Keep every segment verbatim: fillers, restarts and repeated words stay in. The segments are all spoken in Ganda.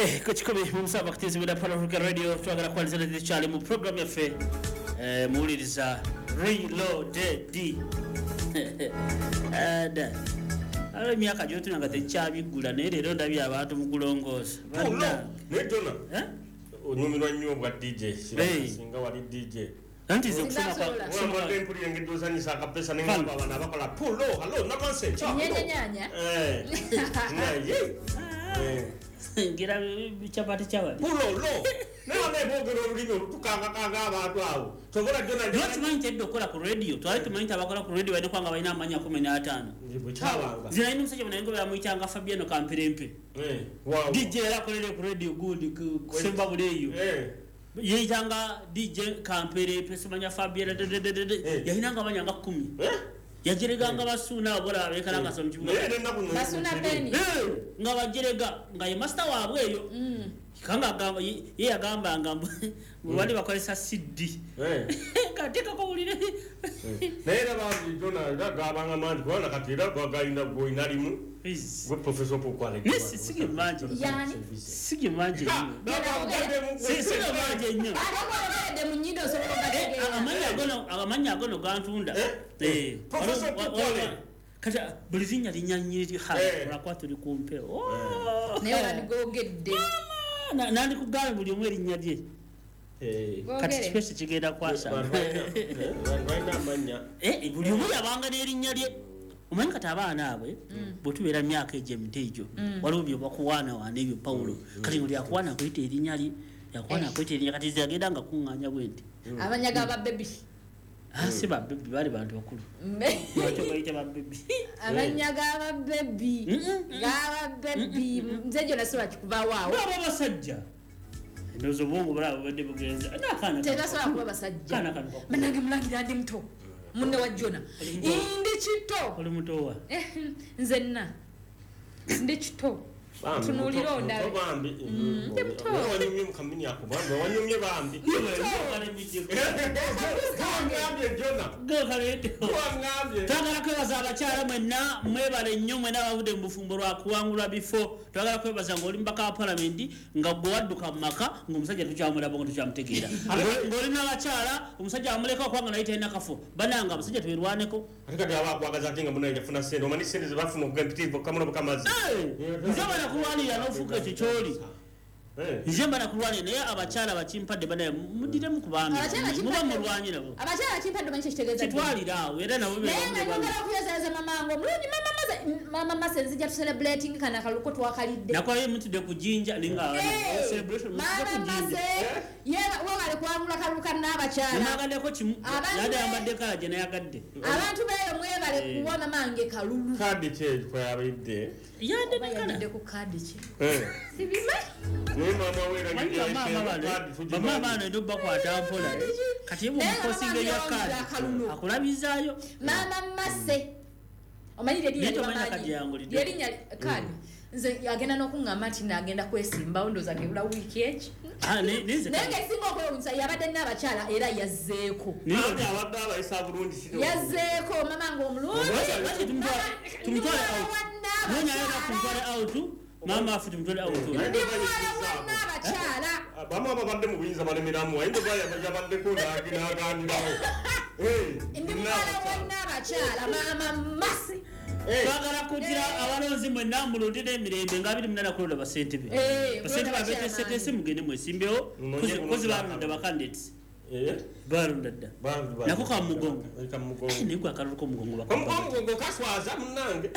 Eh, kuchikobe mumsaba kutizi wida Pan Africa Radio twagala kwalizana ndi chali mu program yafe eh muuliriza Reloaded. Ada. Ale myaka jotu nga tekyabigula ne lero ndabye abantu mu kulongosa. Banda. Ne Jona. Eh? Onyumirwa nnyo bwa D J. Singa wali D J. Anti ze kusema kwa kwa tempuli yengedoza ni saka pesa ni ngamba bana bakola pulo hello namanse cha. Nyanya nyanya. Eh. Naye. Eh. Ngira bichapati chawa. Pulo lo. Nela ne bogero lino tukanga kanga abantu awo. Togola Jona ndio tumainte dokola ku radio. Twali tumainte abakola ku radio bane kwanga bayina amanya kumi na tano. Ndibo chawanga. Zina inu msaje mwanengo ya muitanga Fabiano Kampirempe. Eh. Wow. D J la kolele ku radio good kusemba buleyo. Eh. Yeyanga D J Kampere pesa manya Fabiano yahinanga abanyanga kumi eh yajireganga basuna abora abekala ngasomji basuna peni eh ngabajirega ngaye master wabwe yo mm kanga gamba ye agamba ngamba wali bakolesa C D eh katika ko ulire nera ba Jona gabanga mandi kwana katira gwagainda goinalimu go professor pokwale nesi sige manje yani sige manje si sige manje nyo de munyido so ko batege amanya gono amanya gono gantunda eh professor pokwale kata bulizinya linyanyiri ha rakwatu likumpe oh ne wali gogedde na nandi kugala buli omweri nyadye eh kati space kigenda kwasa bana amanya eh buli omwe yabanga ne linyadye umanyi kati abaana abwe botubera myaka eje mtejo walubyo bakuwana wane ebyo Paulo kati nguli akwana kwite erinyali yakwana kwite erinyali kati zagenda nga kunganya bwenti abanyaga ba baby ah si ba baby bali bantu bakulu bacho bayite ba baby abanyaga ba baby ga baby mzejo nasura kikuba wao baba basajja ndozo bongo bravo bade bugenza nakana tena sura kuba basajja kana kana manage mulangira ndi mto munne wa Jona indi chito oli mutowa eh nzenna ndi chito tunuliro ndawe bambi ndi mto wanyumye mkamini yako bambi wanyumye bambi kale bijiko ngambye Jona gokale ngambye twagala kwebaza abakyala mwenna mwebale nnyo mwena abavude mu bufumbo lwa kuwangula bifo twagala kwebaza ng'oli mbaka wa parliament nga gwe wadduka mu maka ng'omusajja tukyamulaba nga tukyamutegeera ng'oli n'abakyala omusajja amuleka okwanga naye talina kafo bananga abasajja tuberwaneko ate kati abakwagaza ate nga munaye yafuna sente omanyi sente zebafuna okugempitivu kamuno bukamazi nze bana kulwanira n'ofuuka ekyo kyoli nze mbana kulwanira naye abakyala bakimpadde banaye mudiremu kubambi muba mulwanyira bo abakyala bakimpadde manyi kitegeeza kitwalira awo era nabo naye nga njagala okuyozaza mamango mulungi mama maze mama mase nzija tu celebrating kana kaluko twakalidde nakwaye mutide kujinja linga celebration mutide kujinja yeba wale kwangula kaluka n'abakyala nagadeko kimu yade ambadde kala je nayagadde abantu beyo mwebale kuwa mamange kalulu kadi che kwa yabidde yade nakala ku kadi che eh sibima ne mama wera ngidi kadi mama bana ndo bakwata mpola kati mu posting ya kadi akulabizaayo mama mase omanyire ndi yali yali nyali kadi nze yagenda nokungamba ati nagenda kwesimba ondoza ngebula wiki echi ah nize nenge singo ko unsa yabadde n'abakyala era yazzeeko nize abadde abayisa bulungi sino yazzeeko mama ngo omulungi wati tumtwale tumtwale out nenya yana kumtwale out mama afu tumtwale out ndi mwana n'abakyala bamwe abadde mu buyinza balemeramu ayinde baya yabadde ko naginagandirawo eh ndi mwana n'abakyala mama masi twagala kugira abalonzi mwenna mulondera emirembe nga abiri munana kulonda basente be basente babete setese mugende mwesimbeho kozi balonda bakandidates balonda dda nako ka mugongo nigwa akaluko mugongo bamugongo kaswaza munange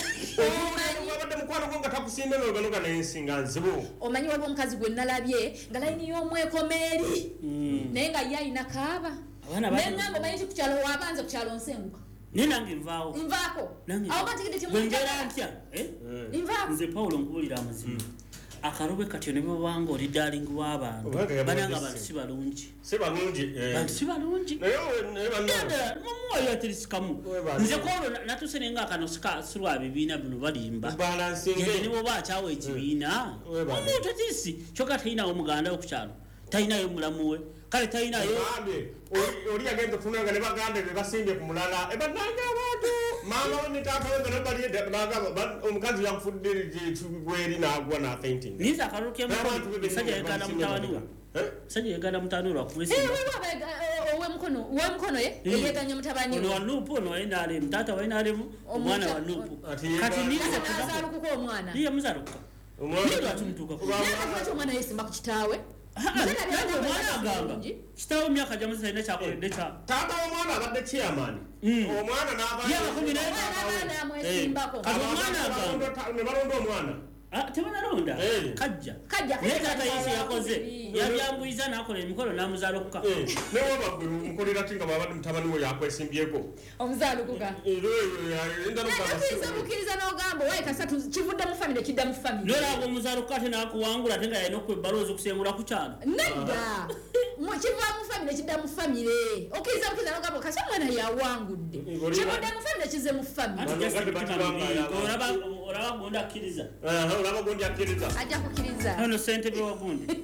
wabadde mukwano gonga takusimbe n'oganoga n'ensinga nzibu omanyi waliwo omukazi gwe nalabye nga layini y'omwekomeeri naye nga ye alina kaaba nengamba omanyi ti kukyalo wabanza kukyalo nsenguka ninange nvaawo nvaako awo batigide temugera ntya eh nvaako nze Paulo nkubulira amazima akarobe katyo ne bwanga oli darling w'abantu bananga abantu si balungi si balungi bantu si balungi naye ne bananga mumwoyo atirikamu nze Paulo natuse nenga akano sika sulwa bibiina bino balimba balansinge ne bo bakyawo ekibiina omuntu tisi kyoka tayina omuganda okukyalo tayina yo mulamuwe kale tayina yo oli oli agenda tunanga ne baganda be basimbye ku mulala e bananga abantu mama ne tata we bana bali de naga omukazi yamfudde gweri nagwa na fainting niza karuke mkono saja yegana mtawani wa saja yegana mtawani wa kwesi eh wewe owe mkono we mkono ye yeganya mtabani wa lupu no ina ale mtata wa ina ale mwana wa lupu kati niza kazaruka ko mwana ndiye mzaruka umwana tumtuka kwa mwana yesi makitawe mwana gamba kitawe myaka jamuzi saina chako ndecha tata omwana abadde chairman omwana n'abantu yaba kumi na mwana mwesimbako kati omwana gamba ne balonda omwana ah tebana londa kajja kajja leta tayisi yakoze yabyambuiza nakola emikolo namuzalokuka eh ne waba mukolera tinga babadde mutabani we yakwesimbyeko omuzalukuka ero enda no baba sasa mukiriza no gambo wae kasatu kivudde mu family kidda mu family lola abo muzaluka tena akuwangula tenga yayino kwe balozo kusengula kuchana nenda mu kiva mu family kidda mu family okiriza mukiriza no gambo kasa mwana yawangudde kivudde mu family kize mu family oraba oraba gonda kiriza olaba gondi akkiriza ajja kukiriza hano sente be wagundi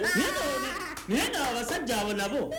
nenda abasajja abo nabo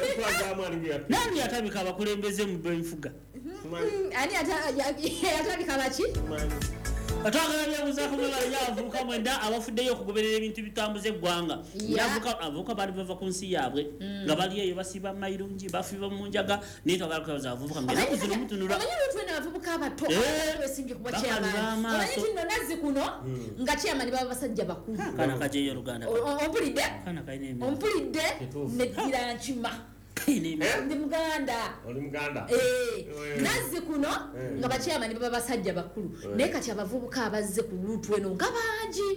nani atabika abakulembeze mu benfuga ani atabika baki atwagala byabuzaako bwe bali abavubuka mwenda abafuddeyo okugoberera ebintu bitambuza eggwanga abavubuka bali bava ku nsi yaabwe nga bali eyo basiba mayirungi bafiba mu njaga naye twagala kubaza abavubuka ng'enaku zino mutunula abavubuka abato besimbye kuba chairman omanyi nno nazzi kuno nga chairman baba basajja bakulu kana kajeyo Luganda ompulidde kana kaine ompulidde neddira nkima ndi muganda oli muganda eh nazzi kuno nga ba chairman baba basajja bakulu naye kati abavubuka abazze ku lutu eno nga bangi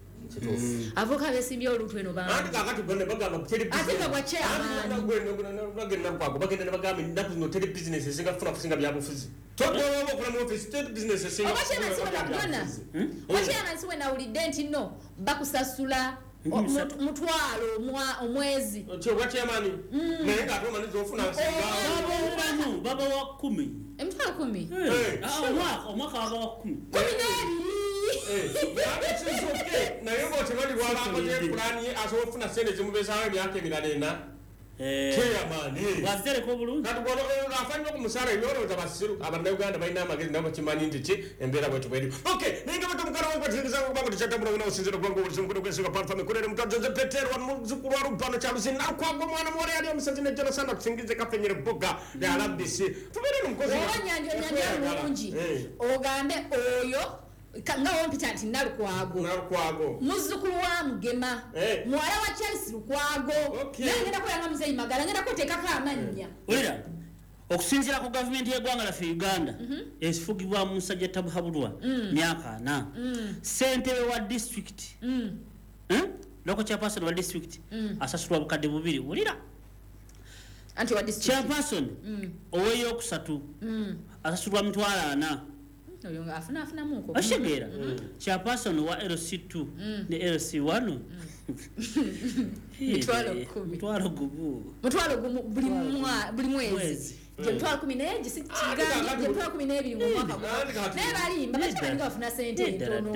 avoka besimbye olutu eno bangi andi kakati bone bagamba kuteri business ati kwa chairman bagenda kwako bagenda bagamba ndaku no tele business esinga funa kusinga byabufuzi todde wabo kula mu office state business esinga abachema siwe nabona wachema siwe na ulidenti no bakusasula mutwalo omwezi kyo wachemani naye ngato manizo ofuna nsinga baba wa kumi emtwalo kumi ah omwaka omwaka baba wa kumi kumi n'ebiri eh chizoke naye ngo chemani wala ko plani aso ofuna sene zimubezawe byake milalena eh chairman wazere ko bulungi kati golo afanye ko musara yoro zabasiru abanda Uganda bayina amagezi ndabo chimani ndichi embera bwetu bwetu okay ninga bato mukara wangu tsingiza ko bango tichata muno na usinzira kwangu ulizimu kuno kwesika parfame kurere mutazo ze petero wa muzukuru wa rupano cha rusina kwangu mwana mwore ali omusanzine jana sana kusingize kafenyere boga ya arabisi tubere mukozi wanyanjo nyanjo mulungi ogande oyo nga wompita nti nalukwago nalukwago muzukulu wa mugema mwala wa Chelsea lukwago nangenda kuyanga muzeyi magala ngenda kuteekako amanya olera okusinziira ku gavumenti y'eggwanga laffe Uganda esifugibwa musajja tabuhabulwa myaka ana ssentebe wa district local chairperson wa district asasulwa bukadde bubiri wulira anti wa district chairperson oweeyokusatu asasulwa mitwalo ana oyonga afuna afuna muko ashegera chairperson wa L C two ne L C one mitwalo kumi mitwalo gubu mitwalo gumu buli mwa buli mwezi je mitwalo kumi na nje sikigani je mitwalo kumi na ebiri mu mwaka naye bali mbabachani bafuna sente ntono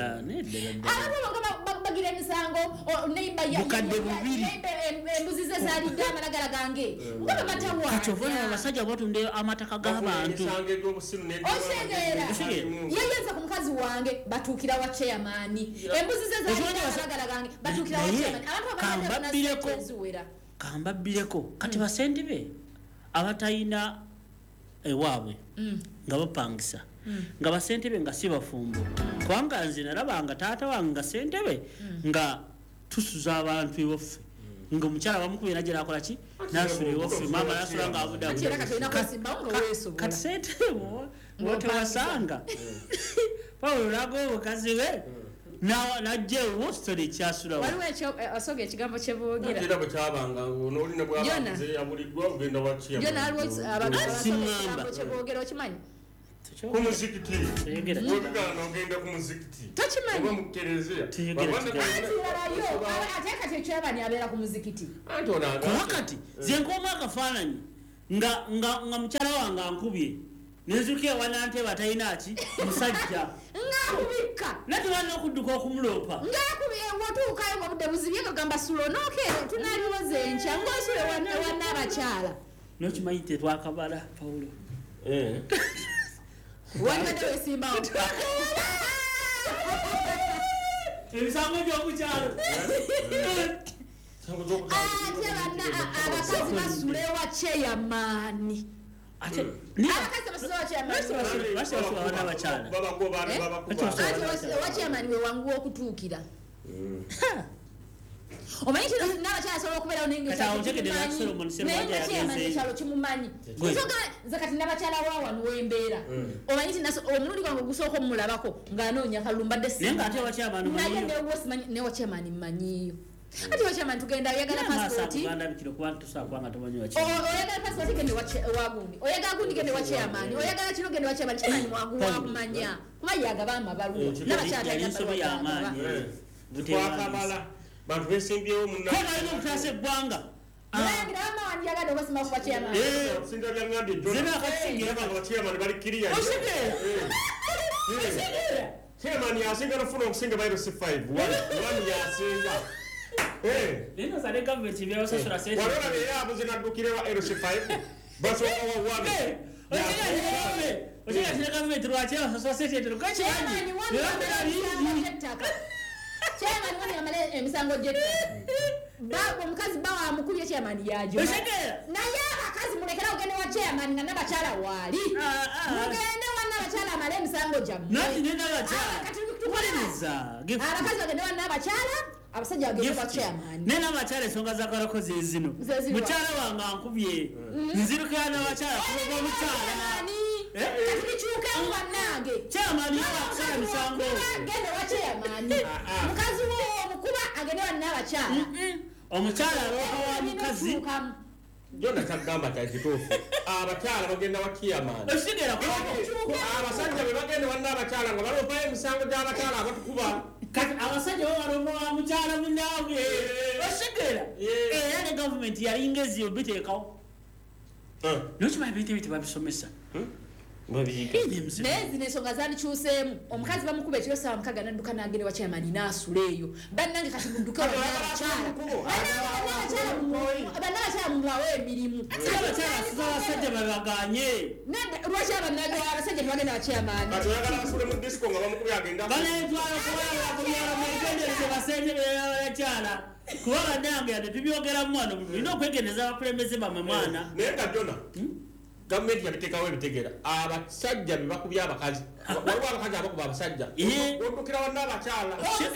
abo bagira emisango neiba ya bukadde bubiri embuzi ze zali dama nagala gange ngaba batawa kachovona abasajja batunde amataka g'abantu oshegera yeyeza ku mukazi wange batukira wa chairman embuzi ze zali dama nagala gange batukira wa chairman abantu ababireko kamba bireko kati basende be abatayina ewaabwe nga bapangisa nga basentebe nga si bafumbo kubanga nze nalabanga taata wange nga sentebe nga tusuza abantu ewaffe nga omukyala bamukubye najja nakola ki nasula ewaffe mama nasula nga abuda kati sentebe wotewasanga pawulo nago omukazi we najja ewo story kyasula waliwo asoga ekigambo kyeboogera era bwe kyabanga n'olina bwabanze yabuliddwa ogenda wakiya jona aliwo abantu kyeboogera okimanyi ku muzikiti ogenda n'ogenda ku muzikiti tokimanyi oba mu kereziya ate kati ekyabani abeera ku muzikiti wakati zenkoma akafaananyi nga mukyala wange ankubye nezuke wanante batalina ki musajja ngakubika natubana okudduka okumulopa ngakubiye wotuukayo nga budde buzibye kagamba sulo nokere tunaliwoze enkya ngosule wanna abakyala nokimanyi tetwakabala Paulo wandibadde wesimbawo ebisambo by'okukyalo ate abakazi basula ewa chairman ate abakazi basula ewa chairman basula n'abakyala ewa chairman we wangu okutuukira omanyi kino n'abakyala asobola okubeerawo nengekyalo kimumanyi nze kati n'abakyala wa wano wembeera omanyi ti omulundi gwange ogusooka omulabako ng'anoonya kalumba naye newa chairman mmanyiyo ati wa chairman tugenda oyagala passport oyagala passport gende wagundi oyagala gundi gende wa chairman oyagala kino gende wa chairman chairman wakumanya kuba yagaba amabaluwa n'abakyala twakamala bantu besimbyewo munalina okutasa eggwanga yagala obasima kuba chairman singa byangambye chairman bali kiriya chairman yasinga nofuna okusinga bairo c five one yasinga Nino sare government ibyo sasura sese. Warona be yabuze nadukirewa L C five. Baso wa wa. Eh. Ochiga ni ochiga ni government rwache sasura sese turuka chani. Chairman wani jetaka. Chairman wani amale emisango jetaka. Babo mukazi bawa amukubye chairman yajo. Ochiga. Na yaba kazi mulekera ogene wa chairman nga nabachala wali. Mugende wana bachala amale emisango jamu. Nati nenda bachala. Kati tukoleza. Abakazi bagende wana bachala. Abasajja bagende kwa chairman nena bachale songa zakarako zezino muchara wanga ankubye nziruka na bachara kuba muchara eh katichuka wanange chairman yakusala misango agende wa chairman mukazi wo mukuba agende wa bachara omuchara roho wa mukazi Jona kagamba kituufu abakyala bagenda wa chairman osigera ko abasajja be bagenda wa abakyala nga balopa emisango gy'abakyala abatukuba kati abasajja bo balomwa mukyala munaawe osigera era ne government yalingezi obiteekawo nokimanyi bintu ebyo tebabisomesa nezi n'ensonga zandikyuseemu omukazi bamukuba ekiro saawa mukaga nadduka n'agende wa chairman n'asula eyo bannange kati mudduke wanabakyala bannabakyala mumuwawo emirimu abakyala asuza abasajja babaganye lwaki abasajja tebagenda wa chairman banetwala kubala kubyala mwegendereze basente beyabakyala kuba bannange yadde tubyogeramu wano tulina okwegendeza abakulembeze bamwe mwana naye nga jona gavumenti yabiteekawo ebitegera abasajja bebakubya abakazi waliwo abakazi abakuba abasajja oddukira wanna abakyala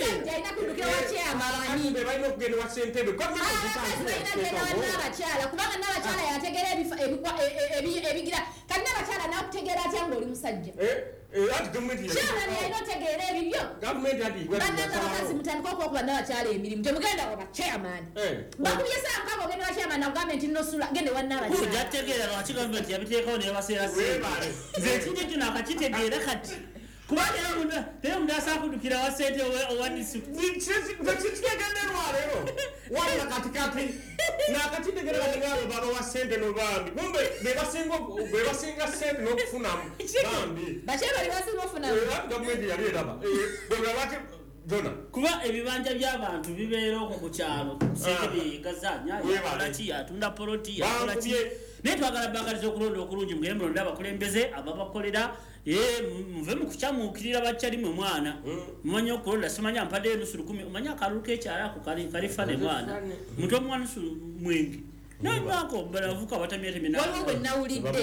balina okugenda wa ssentebe abakyala kubanga n'abakyala yategeera ebigira kati n'abakyala nakutegeera atya ngaoli musajja kyalinaotegeera ebibyo bannabakazi mutandika okwokuba n'abakyala emirimu temugenda waba chairman bakubye saa mukaaga ogenda wa chairman nakugambe nti nosula gende wanna abakyalajategeera lwaki gavumenti yabiteekawo nebaseera se nze ekintu ekyo nakakitegeera kati kubanga tera omuntu asaakudukira wa sente owandisu kitegenderwaleero walla katikati nakakitegerera nengabo baba wa sente nobambi kumbe bebasinga sente n'okufunamu bambi bakyebali basinga ofunamu gavumenti yali eraba bwebulabaki jona kuba ebibanja by'abantu bibeera okwo ku kyalo sente byegazanya yakolaki atunda poloti yakolaki naye twagala bagaliza okulonda okulungi mugende mulonde abakulembeze ababakolera muve mukukyamuukirira bakyali mwe mwana mumanyi okulonda simanya mpaddeyo nusu lukumi omanyi akalulu k'ekyalo ako kalifa ne mwana muti omwana nusu mwenge nayimako balavuka batamyatemina waliwo bwe nawulidde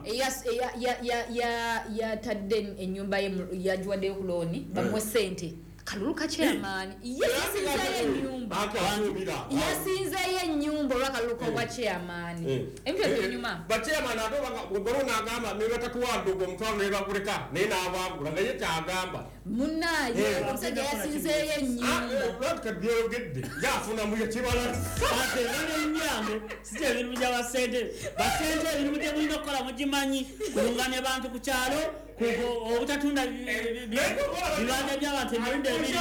yatadde ennyumba ye yagiwaddeyo ku looni bamuwe ssente kalulu ka chairman yasinzeyo ennyumba yasinzeyo ennyumba olwa kalulu kobwa chairman ebyo byenyuma bachairman ate golo n'agamba nebatatuwadde ogwo omutwalo nebakuleka naye n'abangula naye kyagamba munaye omusajja yasinzeyo ennyumba kabyogedde gafunamu yekibala ate n'emyango sijja ebirimu gy'abasente basente ebirimu gye mulina okukola mugimanyi kulunganya bantu ku kyalo obutatunda bibanja by'abantu emirundi ebiri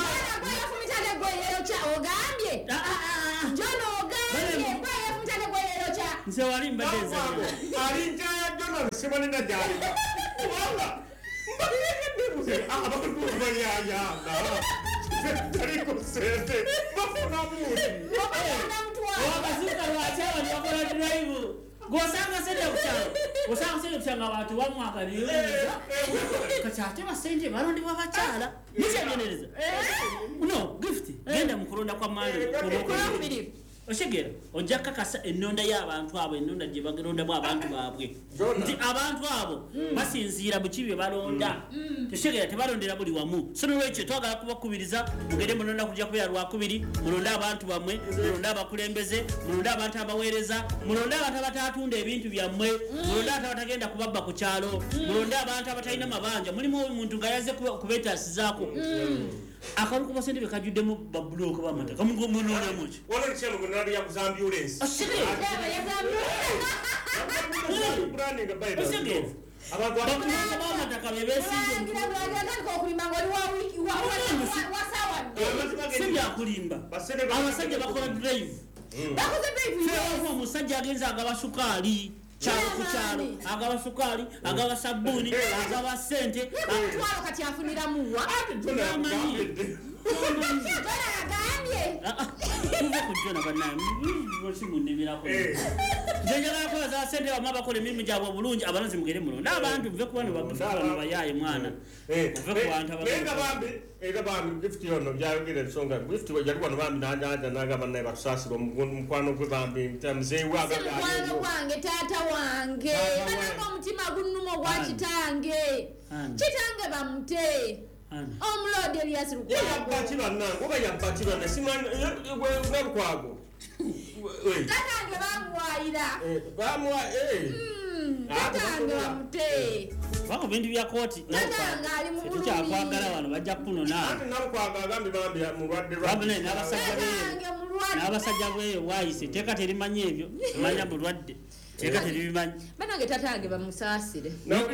ogambye jona ogambye gweyefumutane gweyero kya nze wali mbadde ezanya alinjaya jona simanina gyali kubanga mbalirekeddebuze abakutubayayanga taliko sente bafuna muti wakazuka lwaki abantu bakola drive gwosanga sente kukyalo osanga sente kukyalo abantu bamwagaliriza kati ate basente balondebwa bakyala nikyenyereza no gift genda mukulonda kwa mali kulokubiri oshegera ojja kakasa ennonda y'abantu abo ennonda gye bagerondamu abantu baabwe nti abantu abo basinziira buki bye balonda toshegera tebalondera buli wamu so nolwekyo twagala kubakubiriza mugende mulonda kujja kubeera lwakubiri mulonde abantu bammwe mulonde abakulembeze mulonde abantu abaweereza mulonde abantu abatatunda ebintu byammwe mulonde abantu abatagenda kubabba ku kyalo mulonde abantu abatalina mabanja mulimu omuntu nga yaze kubeetaasizaako akaluku basente bekajuddemu babulooka bamataka munonamuki wano nikyalo gonali ya kuzambulensi bakulooka bamataka bebesinze si byakulimba abasajja bakola drive omusajja agenza agaba sukaali kyalo ku kyalo agaba sukaali agaba sabbuuni agaba sente twalo kati afuniramuwa kuva kujjona bannayosimunnemirako njenjagala kwebaza sente bamwe abakola emirimu gyabwe obulungi abalazi mugere mulonde abantu muve ku bano bano bayaaye mwana muve ku bantu era bambi gift yono byayogera ensonga gift yali wano bambi nanjanja nagamba naye batusaasira omukwano gwe bambi muzeewe mukwano gwange taata wange bananga omutima gunnuma ogwa kitange kitange bamute omulode Elias Lukwago bannange oba yabaki banne simanalukwago tatange bamuwayira bamuwa tatange bamute wako bintu bya kooti tatange ali mu bulumi tukyakwagala wano bajja kunona ate nalukwago agambe bambi mulwadde babone n'abasajja bweyo bwayise teeka terimanyi ebyo manya bulwadde teeka teribimanyi banange tatange bamusaasire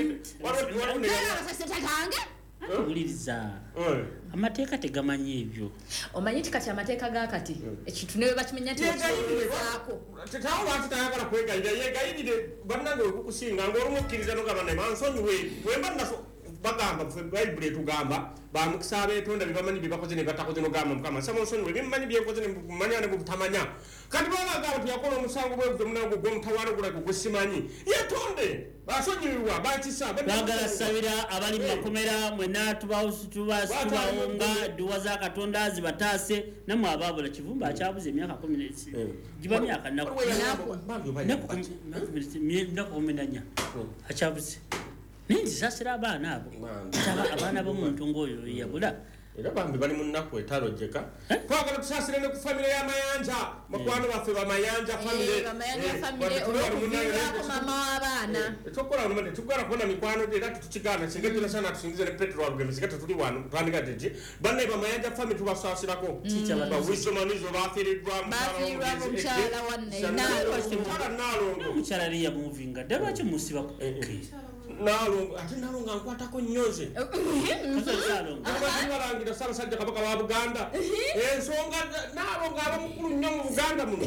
tatange uliriza amateeka tegamanyi ebyo omanyi nti kati amateeka ga kati ekintu ne bakimenya nti bakizaako tetawo lwaki tayagala kwegayirira yegayirire bannange okukusinga ng'olumukkiriza nogamba naye bansonyiwe wemba naso bagamba bayibuli etugamba bamukisa abeetonda byebamanyi byebakoze ne batakoze nogamba mukama sama onsonyiwe byemumanyi byekoze nemumanya ne butamanya kati babagamba tiyakola omusango bweguze munango gw'omutawaana gulage gwesimanyi yetonde basonyirirwa bakisa twagala sabira abali mu makomera mwenna tubawonga duwa za katonda zibataase namwe abaabula kivumba akyabuze emyaka kumi n'esi giba myaka nnaku kumi na nnya akyabuze naye nzisasira abaana abo abaana b'omuntu ng'oyo yabula era bambi bali mu nnaku etalojjeka twagala tusaasire ne ku famire y'amayanja bakwano baffe bamayanja ekyokukola lumade tugala kubona mikwano era tukigaana singa tunasana tusingize ne petero walugendo singa tetuli wano twandika titi banne bamayanja famire tubasaasirako bawisomanizo bafiiriddwa omukyala liya muvinga ddala lwaki musibako nalongo ate nalonga nkwatako nnyoze balangira ssaabasajja kabaka wa buganda ensonga nalongo aba mukulu nnyo mu buganda muno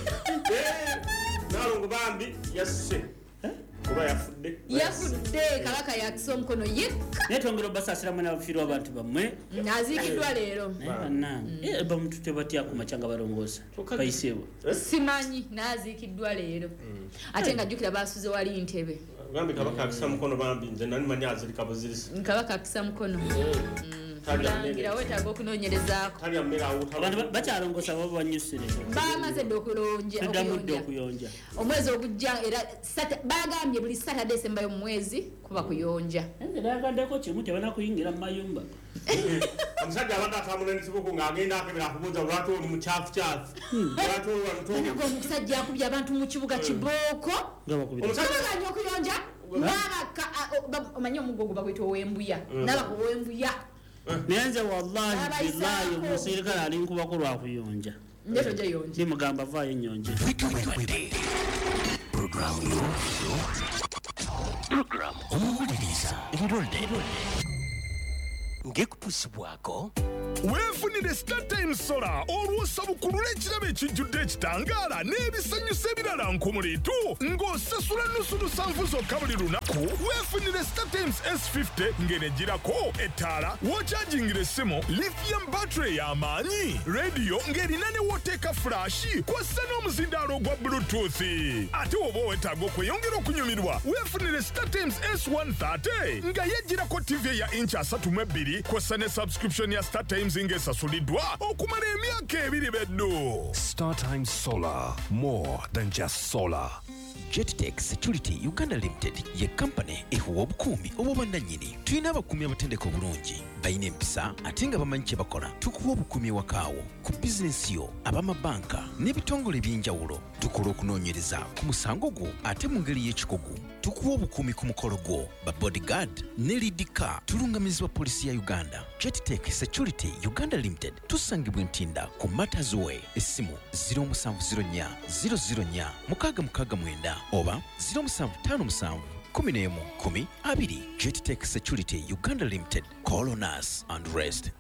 nalongo bambi yasse kuba yafudde yafudde kabaka yakisa omukono yekka naye twongera obasaasira mwe n'abafiirwa abantu bammwe aziikiddwa leero naye bannange bamuntu tebatya ku makya nga balongoosa bayiseewo simanyi n'aziikiddwa leero ate nga jjukira baasuze wali ntebe gambi kabaka akisa mukono bambi nze nani manyi azirika buzirisi kabaka akisa mukono ngira wetaaga okunoonyerezaako abantu bakyalongoosa baba banyusire bamaze dde okuddamudde okuyonja omwezi ogujja era bagambye buli satade esemba y'omu mwezi kuba kuyonja nagaddeko kimu tebana kuyingira mu mayumba omusajja abadde atambula n'ekibuku ng'agenda akebera akubuuza lwaki oli mukyafu kyafu nago omusajja akubye abantu mu kibuga kibooko baganya okuyonja omanyi omuggo ogwo bagwita ow'embuya nabaka ow'embuya naye nze wallahi billahi omusirikale alinkubako lwakuyonja ndimugamba vaayo ennyonje Program omuliriza erirolde ngekutusibwako weefunire StarTimes Solar olw'osabukulu l'ekirabo ekijjudde ekitangaala n'ebisanyusa ebirala nkumuliitu ng'osasula nnusu lusanvu zokka buli lunaku. Weefunire StarTimes S fifty ng'enegirako ettaala w'okyajingira essimu, lithium battery y'amaanyi, rediyo ng'erina ne wooteeka fulashi kw'ossa n'omuzindaalo ogwa bluetooth. Ate oba owetaaga okweyongera okunyumirwa weefunire StarTimes S one thirty nga yejjirako T V ya inch asatu mu ebbiri kw'ossa ne subscription ya StarTimes ng'esasuliddwa okumala emyaka ebiri beddu. StarTimes Solar, more than just solar. JetTech Security Uganda Limited ye company ehuwa obukuumi obw'obwannannyini. Tulina abakuumi abatendeka obulungi, balina empisa ate nga bamanyi kye bakola. Tukuwa obukuumi ewakaawo ku bizinensi yo, ab'amabanka n'ebitongole eby'enjawulo. Tukola okunoonyereza ku musango gwo ate mu ngeri y'ekikugu. Tukuwa obukuumi ku mukolo gwo, ba bodyguard ne lead car tulungamizibwa poliisi ya Uganda. JetTech Security Uganda Limited tusangibwa Ntinda ku Matters Way, essimu zero seven zero four zero zero four six six nine oba zero seven five seven kumi n'emu kumi abiri. JetTech Security Uganda Limited. Call on us and rest.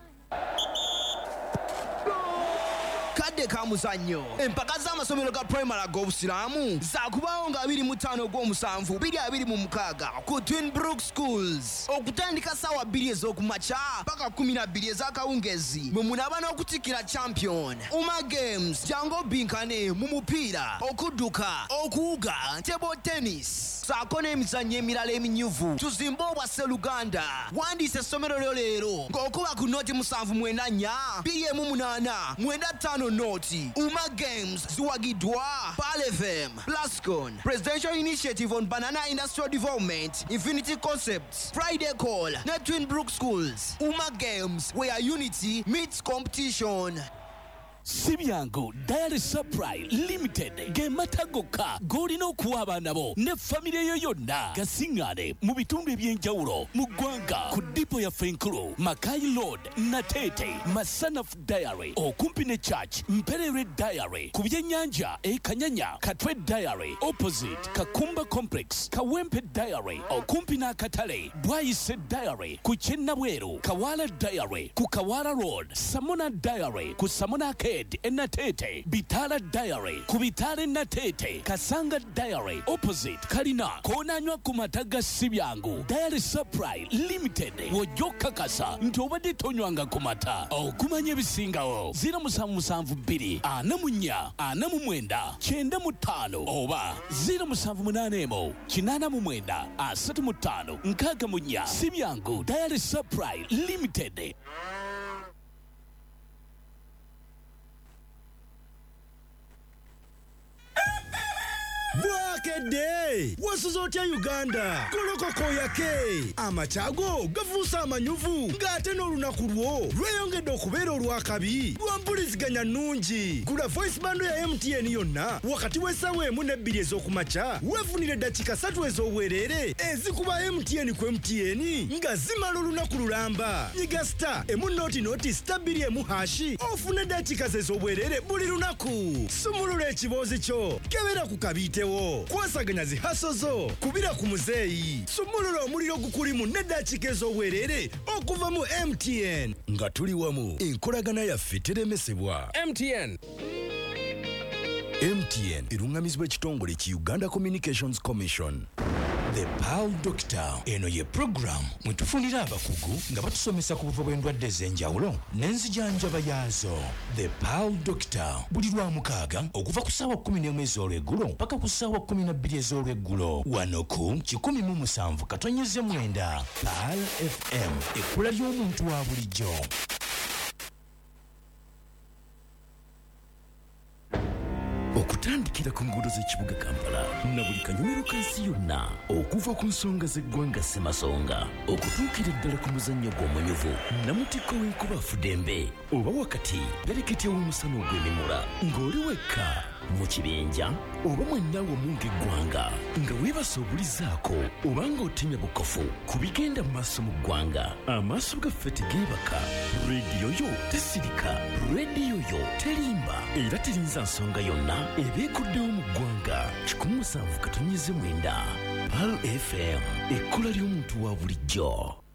kadde ka muzannyo empaka z'amasomero ga primary ag'obusiraamu zaakubaawo nga abiri mu ttaano ogw'omusanvu bbiri abiri mu mukaaga ku Twin Brook Schools okutandika ssaawa bbiri ez'okumakya paka kumi na bbiri ez'akawungezi mwe munaaba n'okutikkira champion Uma Games jangu obbinkane mu mupiira okudduka okuwuga table tennis saako n'emizannyo emirala eminyuvu tuzimbe obwa Sseluganda. Wandiisa essomero lyo leero ng'okuba ku nooti musanvu mwenda nnya bbiri emu munaana mwenda ttaano noti. Uma Games ziwagiddwa Pal F M, Plascon, Presidential Initiative on Banana Industrial Development, Infinity Concepts, Friday Call, ne Twin Brook Schools. Uma Games, where unity meets competition. Sibyango Diary Supply Limited gematagoka golina okuwa abaana bo ne famire yo yonna gasingane mu bitundu ebyenjawulo mu ggwanga ku dipo ya Fenkulu, Makai Road, Natete, Masanaf Diary okumpi ne Church, Mperere Diary ku byennyanja e Kanyanya, Katwe Diary opposite Kakumba Complex, Kawempe Diary okumpi n'akatale, Bwayise Diary ku Kyennabweru, Kawala Diary ku Kawala Road, Samona Diary ku Samona Ke Enatete, Bitala Diary, Kubitale Natete, Kasanga Diary, opposite Kalina, Konanywa Kumataga Sibyangu, Diary Supply Limited, Wojoka Kasa, Ntobadi Tonywanga Kumata, O Kumanye Bisingao, Zira Musamu Musamvu Biri, Anamunya, Anamumwenda, Chenda Mutano, Oba, Zira Musamvu Munanemo, Chinana Mumwenda, Asatu Mutano, Nkaga Munya, Sibyangu, Diary Supply Limited. Bwakede wasuza otya Uganda kolokoko yake amachago gavuusa amanyuvu ng'ate n'olunaku lwo lweyongedde okubeera olwakabi lwampuliziganya nnungi. Gula voice bando ya M T N yonna wakati w'essaawa emu n'ebbiri ez'okumakya weefunire eddakiika ssatu ez'obwereere ezikuba M T N ku M T N nga zimala olunaku lulamba. Yiga star emu nooti nooti star bbiri emu hashi ofune eddakiika ze ez'obwereere buli lunaku. Sumulula ekiboozi kyo kebera ku kabiitewo kwasaganya zihaso zo kubira ku muzeeyi. Sumulula omuliro gukulimu n'eddakiika ez'obwereere okuva mu M T N nga tuli wamu enkolagana yaffe teremesebwa. M T N M T N erungamizibwa ekitongole ki Uganda Communications Commission. The Pal Doctor. Eno ye program mwetufunira abakugu nga batusomesa ku buva bw'endwadde ez'enjawulo n'enzijanjaba yaazo. The Pal Doctor. Buli lwa mukaaga okuva ku ssaawa kkumi n'emu ez'olweggulo paka ku ssaawa kkumi na bbiri ez'olweggulo. Wano ku kikumi mu musanvu katonyeze mwenda. Pal F M. Ekkula ly'omuntu wa bulijjo. Okutandikira ku nguudo z'ekibuga Kampala na buli kanyumiro kansi yonna okuva ku nsonga z'eggwanga Ssemasonga okutuukira ddala ku muzannyo gw'omunyuvu Namutikko w'enkuba Fudembe oba wakati bereketya w'omusana ogw'emimula ng'oli wekka mu kibinja oba mwenna wamu ng'eggwanga nga weebase obulizaako oba ng'otemya bukofu ku bigenda mu maaso mu ggwanga. Amaaso gaffe tegeebaka, rediyo yo tesirika, rediyo yo terimba era terinza nsonga yonna ebeekuddewo mu ggwanga. kikumi musanvu katonyeze mwenda. Pal F M, ekkula ly'omuntu wa bulijjo.